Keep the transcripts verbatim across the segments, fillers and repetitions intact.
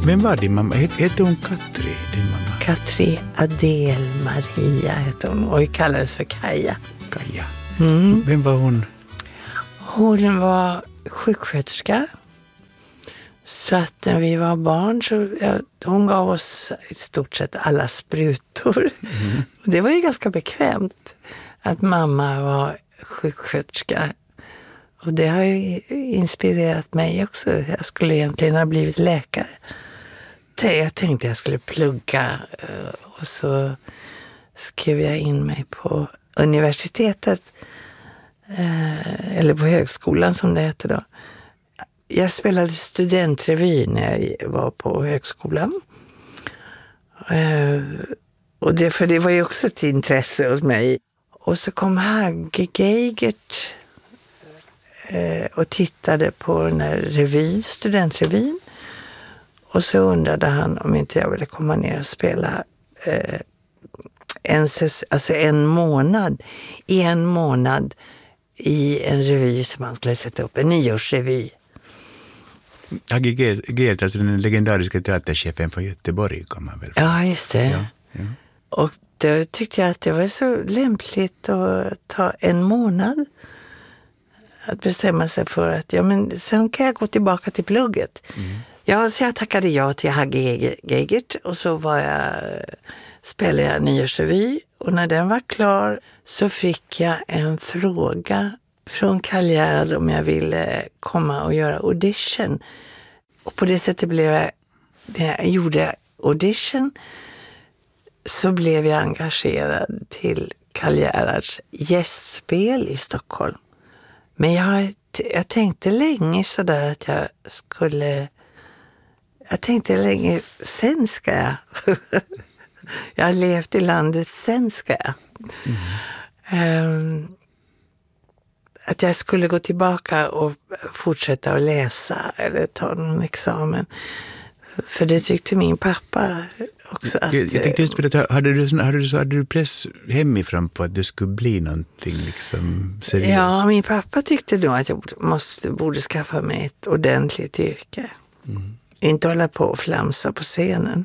Vem var din mamma? Hette hon Katri, din mamma? Katri Adel Maria hette hon och vi kallades för Kaja. Kaja. Mm. Vem var hon? Hon var sjuksköterska. Så att när vi var barn så ja, hon gav oss i stort sett alla sprutor. Mm. Det var ju ganska bekvämt att mamma var sjuksköterska. Och det har ju inspirerat mig också. Jag skulle egentligen ha blivit läkare. Jag tänkte jag skulle plugga och så skrev jag in mig på universitetet eller på högskolan som det heter då. Jag spelade studentrevy när jag var på högskolan. Och det, för det var ju också ett intresse hos mig. Och så kom Hagge Geigert och tittade på den här revyn, studentrevyn. Och så undrade han om inte jag ville komma ner och spela eh, en, alltså en månad, i en månad i en revy som man skulle sätta upp, en nyårsrevy. Hagge Geigert, alltså den legendariska teaterchefen från Göteborg, kan man väl? Ja, just det. Ja, ja. Och då tyckte jag att det var så lämpligt att ta en månad att bestämma sig för att ja, men sen kan jag gå tillbaka till plugget. Mm. Ja, så jag tackade ja till Hagge Geigert och så var jag, spelade jag nyårsrevy och när den var klar så fick jag en fråga från Karl Gerhard om jag ville komma och göra audition. Och på det sättet blev jag, när jag gjorde audition så blev jag engagerad till Karl Gerhards gästspel i Stockholm. Men jag, jag tänkte länge sådär att jag skulle... Jag tänkte länge, sen ska jag. Jag har levt i landet, sen ska jag. Mm. Um, att jag skulle gå tillbaka och fortsätta att läsa eller ta någon examen. För det tyckte min pappa också. Att, jag, jag tänkte just på det, hade du, hade, du, hade du press hemifrån på att det skulle bli någonting liksom seriöst? Ja, min pappa tyckte då att jag måste, borde skaffa mig ett ordentligt yrke. Mm. Inte hålla på och flamsa på scenen.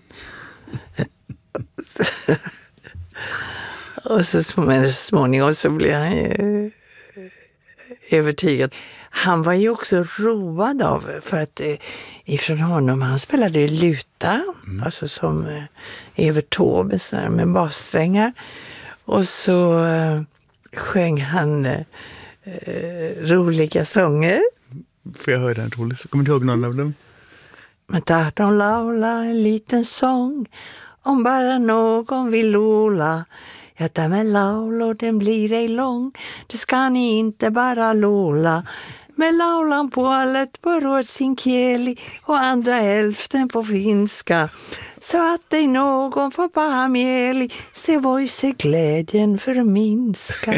Och så, men så småningom så blev han ju övertygad. Han var ju också road av, för att eh, ifrån honom, han spelade ju luta, mm. alltså som eh, Evert Taube med bassträngar. Och så eh, sjöng han eh, roliga sånger. Får jag höra en rolig så kommer du ihåg någon av dem? Men där de laula en liten sång om bara någon vill lola. Ja, där med laula den blir ej lång. Det ska ni inte bara lola. Med laulan på allet på ruotsinkieli och andra hälften på finska. Så att dig någon får pahamieli, se voi se glädjen förminska.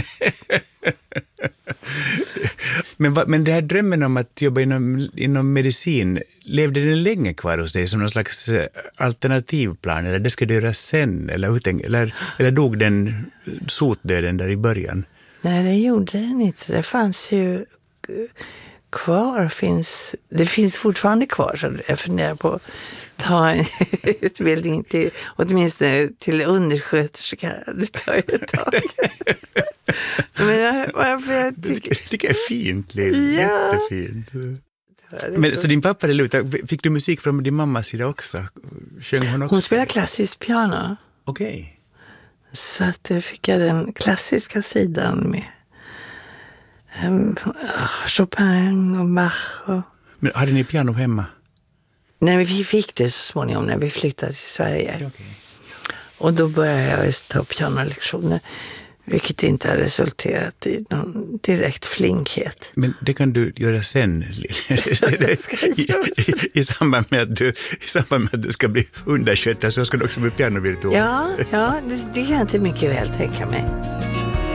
men, va, men det här drömmen om att jobba inom, inom medicin, levde den länge kvar hos dig som någon slags alternativplan? Eller det ska du göra sen? Eller, eller, eller dog den sotdöden där i början? Nej, det gjorde den inte. Det fanns ju kvar. Finns, det finns fortfarande kvar, så jag funderar på att ta en utbildning till, åtminstone till undersköterska. Det tar ju ett tag. Men jag, jag, jag tycker... Det tycker jag är fint, Lill. Ja. Jättefint. Men, så din pappa är luta. Fick du musik från din mammas sida också? Sjöng hon också? Hon spelar klassisk piano. Okej. Okay. Så att det fick jag den klassiska sidan med um, Chopin och Bach. Och... Men hade ni piano hemma? Nej, vi fick det så småningom när vi flyttade till Sverige. Okay. Och då började jag ta pianolektioner. Vilket inte har resulterat i någon direkt flinkhet. Men det kan du göra sen. I, i, i, samband med att du, I samband med att du ska bli underskötare så ska du också bli pianovirtuos. Ja, ja det, det kan jag inte mycket väl tänka mig.